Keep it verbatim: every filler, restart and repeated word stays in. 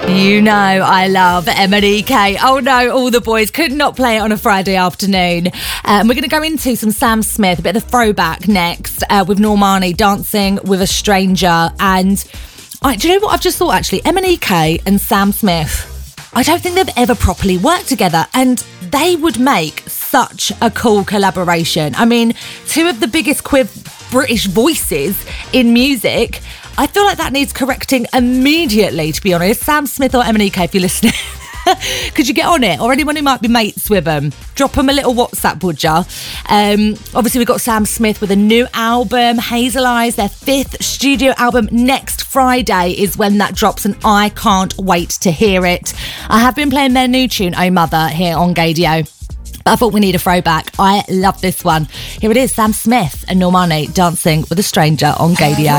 You know I love M and E K. Oh no, all the boys could not play it on a Friday afternoon. Um, we're going to go into some Sam Smith, a bit of the throwback next, uh, with Normani dancing with a stranger. And I, do you know what I've just thought actually? M and E K and Sam Smith, I don't think they've ever properly worked together, and they would make such a cool collaboration. I mean, two of the biggest queer British voices in music. I feel like that needs correcting immediately, to be honest. Sam Smith or M and E K, if you're listening, could you get on it? Or anyone who might be mates with them, drop them a little WhatsApp, would ya? Um, obviously, we've got Sam Smith with a new album, Hazel Eyes, their fifth studio album. Next Friday is when that drops, and I can't wait to hear it. I have been playing their new tune, Oh Mother, here on Gaydio. I thought we need a throwback. I love this one. Here it is, Sam Smith and Normani dancing with a stranger on Gaydio.